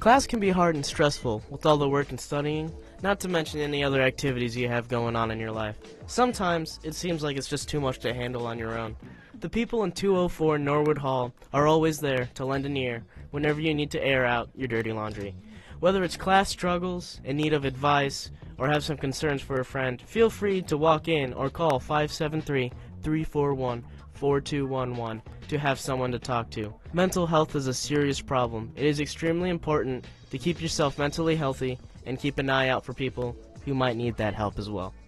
Class can be hard and stressful with all the work and studying, not to mention any other activities you have going on in your life. Sometimes it seems like it's just too much to handle on your own. The people in 204 Norwood Hall are always there to lend an ear whenever you need to air out your dirty laundry. Whether it's class struggles, in need of advice, or have some concerns for a friend, feel free to walk in or call 573-341-4211 to have someone to talk to. Mental health is a serious problem. It is extremely important to keep yourself mentally healthy and keep an eye out for people who might need that help as well.